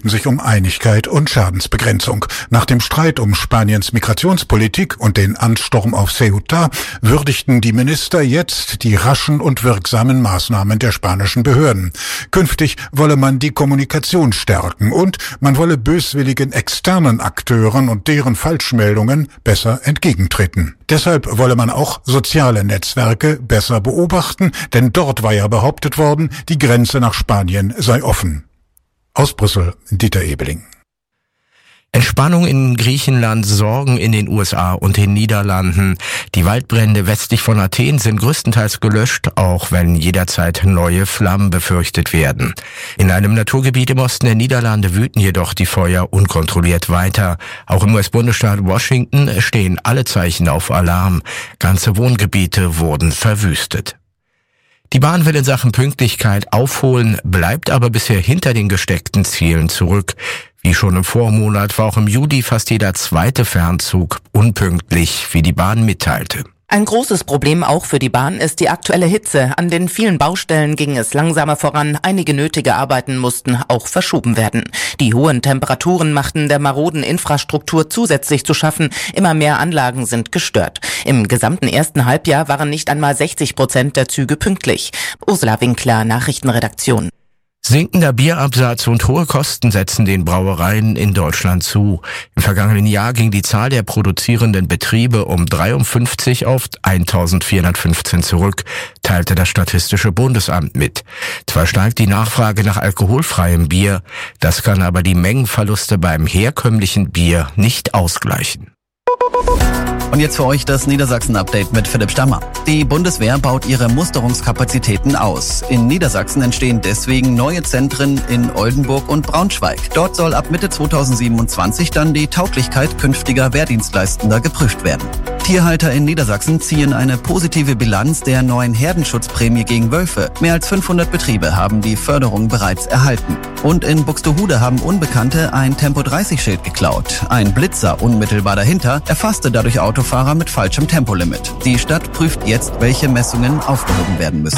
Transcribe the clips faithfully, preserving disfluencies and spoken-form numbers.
stritten sich um Einigkeit und Schadensbegrenzung. Nach dem Streit um Spaniens Migrationspolitik und den Ansturm auf Ceuta würdigten die Minister jetzt die raschen und wirksamen Maßnahmen der spanischen Behörden. Künftig wolle man die Kommunikation stärken und man wolle böswilligen externen Akteuren und deren Falschmeldungen besser entgegentreten. Deshalb wolle man auch soziale Netzwerke besser beobachten, denn dort war ja behauptet worden, die Grenze nach Spanien sei offen. Aus Brüssel, Dieter Ebeling. Entspannung in Griechenland, Sorgen in den U S A und den Niederlanden. Die Waldbrände westlich von Athen sind größtenteils gelöscht, auch wenn jederzeit neue Flammen befürchtet werden. In einem Naturgebiet im Osten der Niederlande wüten jedoch die Feuer unkontrolliert weiter. Auch im U S-Bundesstaat Washington stehen alle Zeichen auf Alarm. Ganze Wohngebiete wurden verwüstet. Die Bahn will in Sachen Pünktlichkeit aufholen, bleibt aber bisher hinter den gesteckten Zielen zurück. Wie schon im Vormonat war auch im Juli fast jeder zweite Fernzug unpünktlich, wie die Bahn mitteilte. Ein großes Problem auch für die Bahn ist die aktuelle Hitze. An den vielen Baustellen ging es langsamer voran. Einige nötige Arbeiten mussten auch verschoben werden. Die hohen Temperaturen machten der maroden Infrastruktur zusätzlich zu schaffen. Immer mehr Anlagen sind gestört. Im gesamten ersten Halbjahr waren nicht einmal sechzig Prozent der Züge pünktlich. Ursula Winkler, Nachrichtenredaktion. Sinkender Bierabsatz und hohe Kosten setzen den Brauereien in Deutschland zu. Im vergangenen Jahr ging die Zahl der produzierenden Betriebe um dreiundfünfzig auf eintausendvierhundertfünfzehn zurück, teilte das Statistische Bundesamt mit. Zwar steigt die Nachfrage nach alkoholfreiem Bier, das kann aber die Mengenverluste beim herkömmlichen Bier nicht ausgleichen. Und jetzt für euch das Niedersachsen-Update mit Philipp Stammer. Die Bundeswehr baut ihre Musterungskapazitäten aus. In Niedersachsen entstehen deswegen neue Zentren in Oldenburg und Braunschweig. Dort soll ab Mitte zweitausendsiebenundzwanzig dann die Tauglichkeit künftiger Wehrdienstleistender geprüft werden. Tierhalter in Niedersachsen ziehen eine positive Bilanz der neuen Herdenschutzprämie gegen Wölfe. Mehr als fünfhundert Betriebe haben die Förderung bereits erhalten. Und in Buxtehude haben Unbekannte ein Tempo dreißig Schild geklaut. Ein Blitzer unmittelbar dahinter erfasste dadurch Autofahrer mit falschem Tempolimit. Die Stadt prüft jetzt, welche Messungen aufgehoben werden müssen.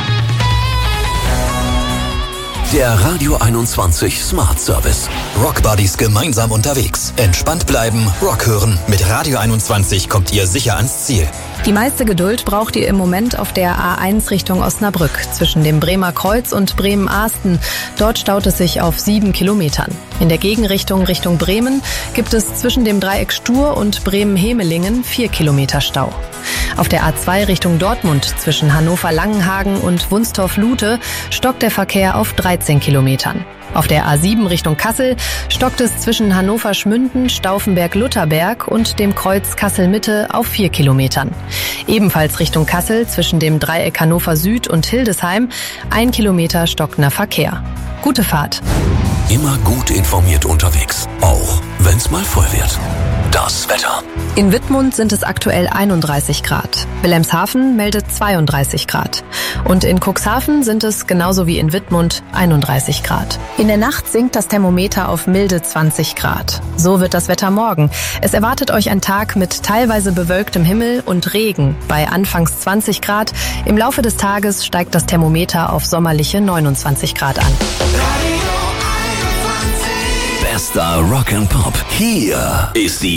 Der Radio einundzwanzig Smart Service. Rock Buddies gemeinsam unterwegs. Entspannt bleiben, Rock hören. Mit Radio einundzwanzig kommt ihr sicher ans Ziel. Die meiste Geduld braucht ihr im Moment auf der A eins Richtung Osnabrück zwischen dem Bremer Kreuz und Bremen-Ahsten. Dort staut es sich auf sieben Kilometern. In der Gegenrichtung Richtung Bremen gibt es zwischen dem Dreieck Stur und Bremen-Hemelingen vier Kilometer Stau. Auf der A zwei Richtung Dortmund zwischen Hannover-Langenhagen und Wunstorf-Lute stockt der Verkehr auf dreizehn Kilometern. Auf der A sieben Richtung Kassel stockt es zwischen Hannover-Schmünden, Stauffenberg-Lutherberg und dem Kreuz Kassel-Mitte auf vier Kilometern. Ebenfalls Richtung Kassel zwischen dem Dreieck Hannover Süd und Hildesheim ein Kilometer stockender Verkehr. Gute Fahrt. Immer gut informiert unterwegs, auch wenn's mal voll wird. Das Wetter. In Wittmund sind es aktuell einunddreißig Grad. Wilhelmshaven meldet zweiunddreißig Grad. Und in Cuxhaven sind es genauso wie in Wittmund einunddreißig Grad. In der Nacht sinkt das Thermometer auf milde zwanzig Grad. So wird das Wetter morgen. Es erwartet euch ein Tag mit teilweise bewölktem Himmel und Regen bei anfangs zwanzig Grad. Im Laufe des Tages steigt das Thermometer auf sommerliche neunundzwanzig Grad an. Bester Rock and Pop. Hier ist die